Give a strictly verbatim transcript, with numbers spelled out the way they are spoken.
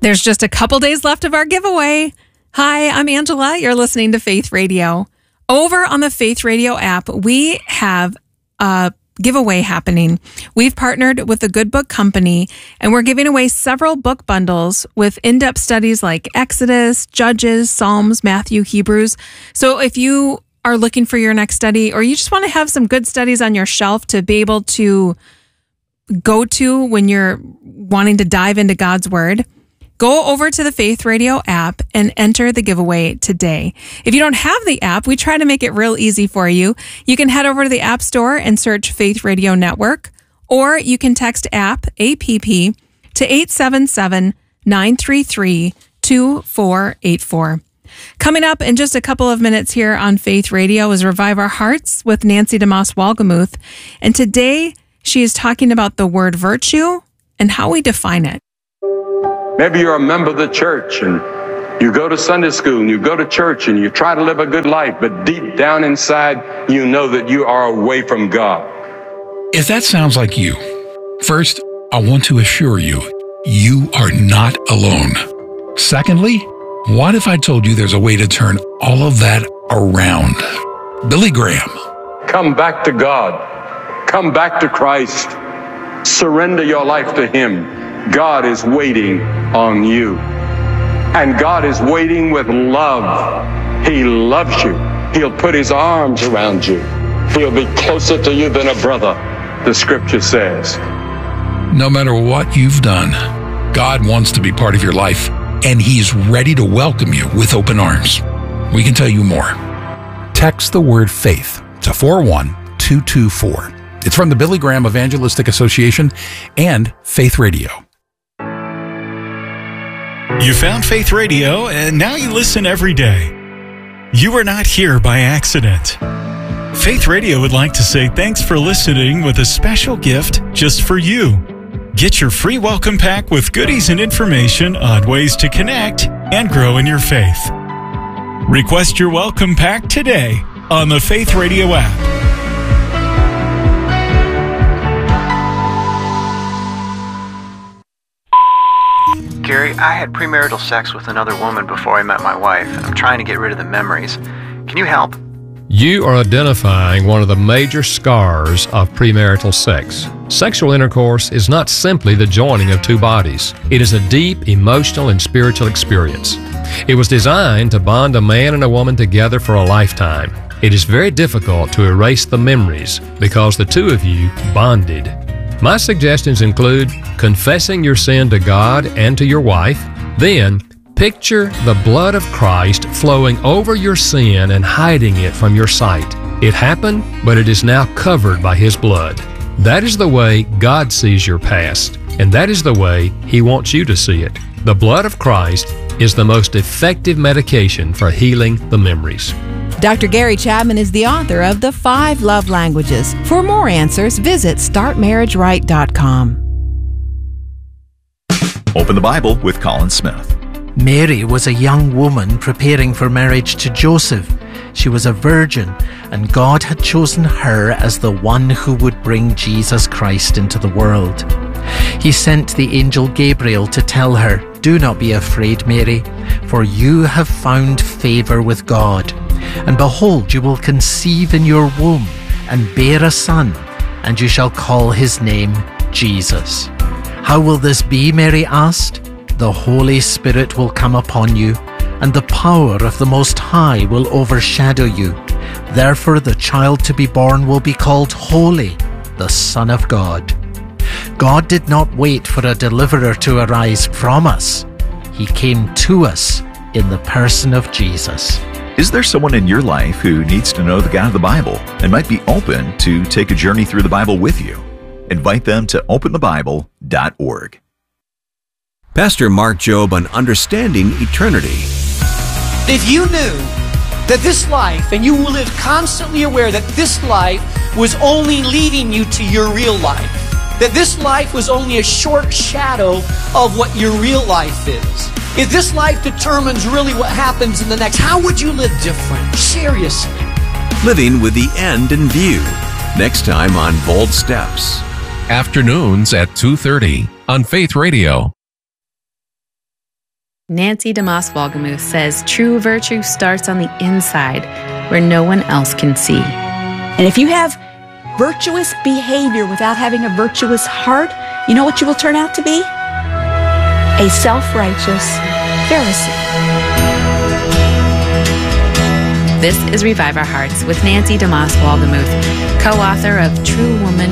There's just a couple days left of our giveaway. Hi, I'm Angela. You're listening to Faith Radio. Over on the Faith Radio app, we have a giveaway happening. We've partnered with the Good Book Company, and we're giving away several book bundles with in-depth studies like Exodus, Judges, Psalms, Matthew, Hebrews. So if you are looking for your next study, or you just want to have some good studies on your shelf to be able to go to when you're wanting to dive into God's Word, go over to the Faith Radio app and enter the giveaway today. If you don't have the app, we try to make it real easy for you. You can head over to the App Store and search Faith Radio Network, or you can text app, A P P, to eight seven seven, nine three three, two four eight four. Coming up in just a couple of minutes here on Faith Radio is Revive Our Hearts with Nancy DeMoss Walgemuth. And today she is talking about the word virtue and how we define it. Maybe you're a member of the church and you go to Sunday school and you go to church and you try to live a good life, but deep down inside, you know that you are away from God. If that sounds like you, first, I want to assure you, you are not alone. Secondly, what if I told you there's a way to turn all of that around? Billy Graham. Come back to God. Come back to Christ. Surrender your life to Him. God is waiting on you. And God is waiting with love. He loves you. He'll put His arms around you. He'll be closer to you than a brother, the scripture says. No matter what you've done, God wants to be part of your life, and He's ready to welcome you with open arms. We can tell you more. Text the word faith to four one two two four. It's from the Billy Graham Evangelistic Association and Faith Radio. You found Faith Radio, and now you listen every day. You were not here by accident. Faith Radio would like to say thanks for listening with a special gift just for you. Get your free welcome pack with goodies and information on ways to connect and grow in your faith. Request your welcome pack today on the Faith Radio app. Gary, I had premarital sex with another woman before I met my wife, and I'm trying to get rid of the memories. Can you help? You are identifying one of the major scars of premarital sex. Sexual intercourse is not simply the joining of two bodies. It is a deep emotional and spiritual experience. It was designed to bond a man and a woman together for a lifetime. It is very difficult to erase the memories because the two of you bonded. My suggestions include confessing your sin to God and to your wife. Then, picture the blood of Christ flowing over your sin and hiding it from your sight. It happened, but it is now covered by His blood. That is the way God sees your past, and that is the way He wants you to see it. The blood of Christ is the most effective medication for healing the memories. Doctor Gary Chapman is the author of The Five Love Languages. For more answers, visit start marriage right dot com. Open the Bible with Colin Smith. Mary was a young woman preparing for marriage to Joseph. She was a virgin, and God had chosen her as the one who would bring Jesus Christ into the world. He sent the angel Gabriel to tell her, "Do not be afraid, Mary, for you have found favor with God. And behold, you will conceive in your womb and bear a son, and you shall call his name Jesus." "How will this be?" Mary asked. "The Holy Spirit will come upon you, and the power of the Most High will overshadow you. Therefore the child to be born will be called Holy, the Son of God." God did not wait for a deliverer to arise from us. He came to us in the person of Jesus. Is there someone in your life who needs to know the God of the Bible and might be open to take a journey through the Bible with you? Invite them to open the bible dot org. Pastor Mark Jobe on Understanding Eternity. If you knew that this life, and you live constantly aware that this life was only leading you to your real life, that this life was only a short shadow of what your real life is, if this life determines really what happens in the next, how would you live different? Seriously. Living with the end in view. Next time on Bold Steps. Afternoons at two thirty on Faith Radio. Nancy DeMoss Wolgemuth says true virtue starts on the inside, where no one else can see. And if you have virtuous behavior without having a virtuous heart, you know what you will turn out to be? A self-righteous Pharisee. This is Revive Our Hearts with Nancy DeMoss Wolgemuth, co-author of True Woman,